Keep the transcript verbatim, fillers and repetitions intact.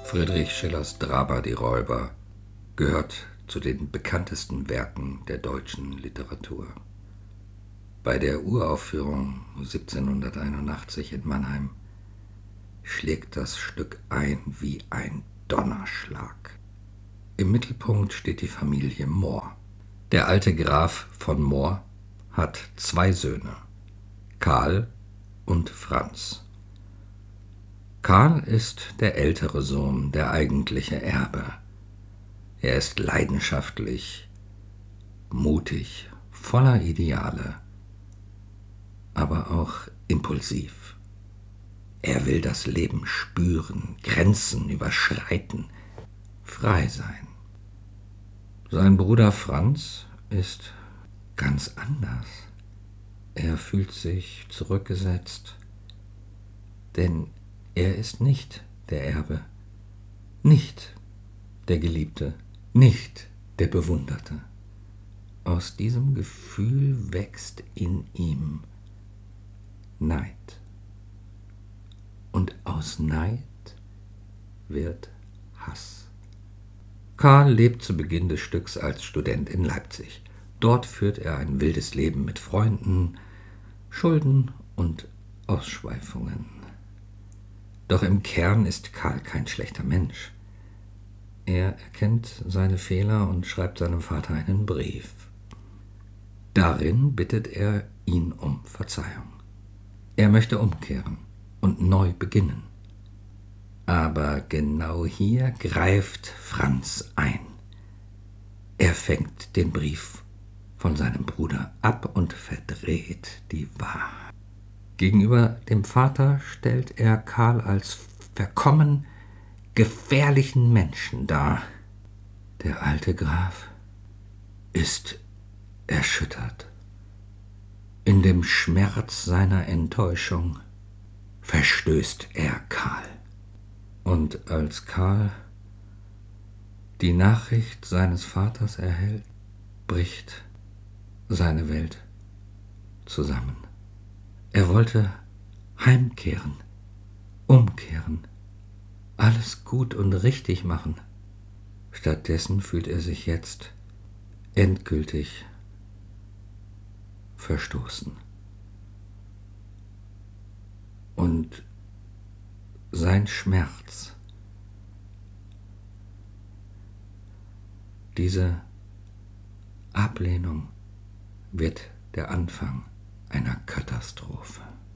Friedrich Schillers Drama Die Räuber gehört zu den bekanntesten Werken der deutschen Literatur. Bei der Uraufführung siebzehnhunderteinundachtzig in Mannheim schlägt das Stück ein wie ein Donnerschlag. Im Mittelpunkt steht die Familie Mohr. Der alte Graf von Mohr hat zwei Söhne, Karl und Franz. Karl ist der ältere Sohn, der eigentliche Erbe. Er ist leidenschaftlich, mutig, voller Ideale, aber auch impulsiv. Er will das Leben spüren, Grenzen überschreiten, frei sein. Sein Bruder Franz ist ganz anders. Er fühlt sich zurückgesetzt, denn er ist nicht der Erbe, nicht der Geliebte, nicht der Bewunderte. Aus diesem Gefühl wächst in ihm Neid. Und aus Neid wird Hass. Karl lebt zu Beginn des Stücks als Student in Leipzig. Dort führt er ein wildes Leben mit Freunden, Schulden und Ausschweifungen. Doch im Kern ist Karl kein schlechter Mensch. Er erkennt seine Fehler und schreibt seinem Vater einen Brief. Darin bittet er ihn um Verzeihung. Er möchte umkehren und neu beginnen. Aber genau hier greift Franz ein. Er fängt den Brief von seinem Bruder ab und verdreht die Wahrheit. Gegenüber dem Vater stellt er Karl als verkommen gefährlichen Menschen dar. Der alte Graf ist erschüttert. In dem Schmerz seiner Enttäuschung verstößt er Karl. Und als Karl die Nachricht seines Vaters erhält, bricht seine Welt zusammen. Er wollte heimkehren, umkehren, alles gut und richtig machen. Stattdessen fühlt er sich jetzt endgültig verstoßen. Und sein Schmerz, diese Ablehnung, wird der Anfang einer Katastrophe.